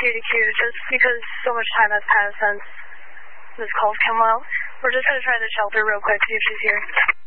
Cutie Q, just because so much time has passed since this call's come out. We're just going to try the shelter real quick, see if she's here.